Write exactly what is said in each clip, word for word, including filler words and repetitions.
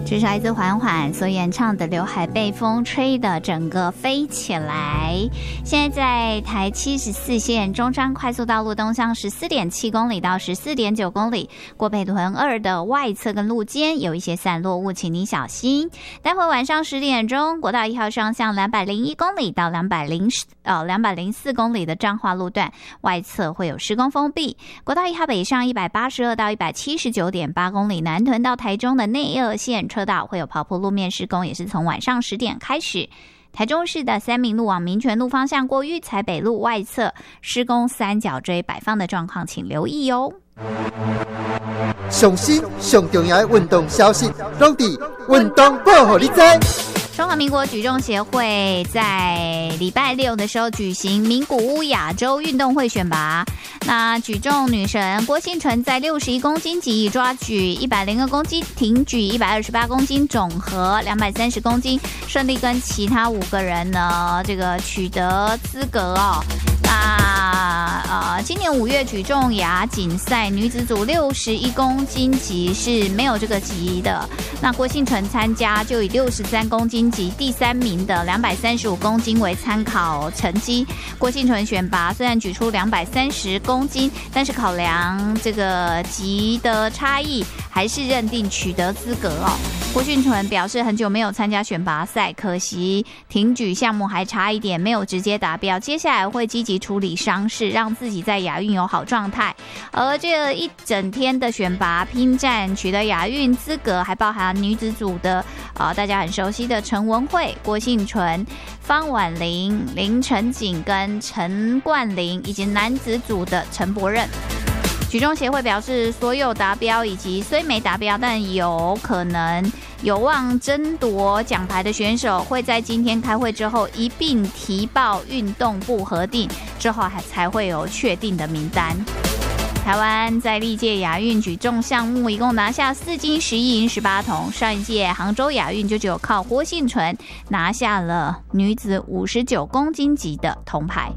这是来自缓缓所演唱的《刘海被风吹的整个飞起来》。现在在台七十四线中彰快速道路东向十四点七公里到十四点九公里，过北屯二的外侧跟路肩有一些散落物，请你小心。待会晚上十点钟，国道一号上向两百零一公里到两百零呃两百零四公里的彰化路段外侧会有施工封闭。国道一号北上一百八十二到一百七十九点八公里，南屯到台中的内二线车道会有跑坡路面施工，也是从晚上十点开始。台中市的三民路往民权路方向过育才北路外侧施工三角锥摆放的状况，请留意哦。 上新上重要的运动消息，拢伫运动报互你知。 中华民国举重协会在礼拜六的时候举行名古屋亚洲运动会选拔，那举重女神郭婞淳在六十一公斤级抓举一百零二公斤挺举一百二十八公斤总和两百三十公斤，顺利跟其他五个人呢这个取得资格哦。那呃，今年五月举重亚锦赛女子组六十一公斤级是没有这个级的，那郭婞淳参加就以六十三公斤级第三名的两百三十五公斤为参考成绩。郭婞淳选拔虽然举出两百三十公斤，但是考量这个级的差异，还是认定取得资格哦。郭婞淳表示很久没有参加选拔赛，可惜挺举项目还差一点，没有直接达标。接下来会积极处理伤势，让自己在亚运有好状态。而这一整天的选拔拼战，取得亚运资格，还包含女子组的呃大家很熟悉的陈文慧、郭婞淳、方婉玲、林晨景跟陈冠霖，以及男子组的陈柏任。举重协会表示，所有达标以及虽没达标但有可能有望争夺奖牌的选手，会在今天开会之后一并提报运动部核定，之后还才会有确定的名单。台湾在历届亚运举重项目一共拿下四金十一银十八铜，上一届杭州亚运就只有靠郭婞淳拿下了女子五十九公斤级的铜牌。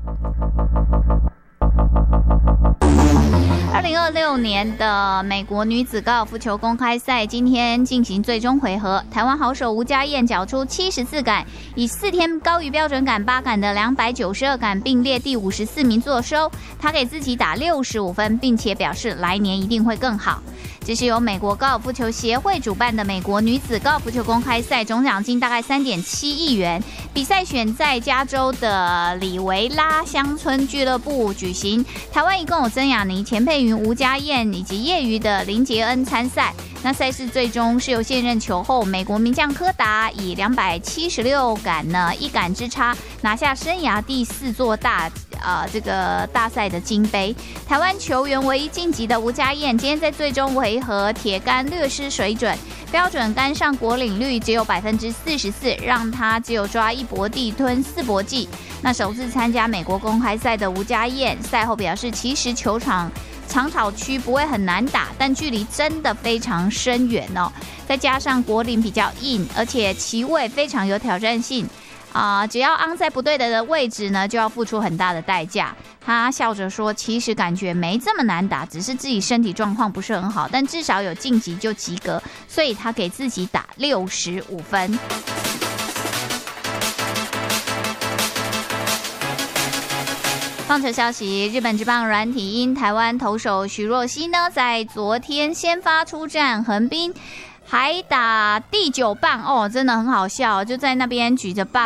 二零二六年的美国女子高尔夫球公开赛今天进行最终回合，台湾好手吴佳燕缴出七十四杆，以四天高于标准杆八杆的两百九十二杆并列第五十四名作收，她给自己打六十五分，并且表示来年一定会更好。这是由美国高尔夫球协会主办的美国女子高尔夫球公开赛，总奖金大概 三点七亿元。比赛选在加州的里维拉乡村俱乐部举行。台湾一共有曾雅妮、钱佩云、吴佳燕以及业余的林杰恩参赛。那赛事最终是由现任球后美国名将柯达以两百七十六杆呢一杆之差拿下生涯第四座大呃这个大赛的金杯。台湾球员唯一晋级的吴佳燕，今天在最终回合铁杆略失水准，标准杆上果岭率只有百分之四十四，让他只有抓一搏地吞四搏技。那首次参加美国公开赛的吴佳燕赛后表示，其实球场长草区不会很难打，但距离真的非常深远哦。再加上果岭比较硬，而且旗位非常有挑战性啊、呃，只要昂在不对的位置呢，就要付出很大的代价。他笑着说，其实感觉没这么难打，只是自己身体状况不是很好，但至少有晋级就及格，所以他给自己打六十五分。棒球消息，日本职棒软体鹰台湾投手徐若曦呢，在昨天先发出战横滨，还打第九棒哦，真的很好笑，就在那边举着棒。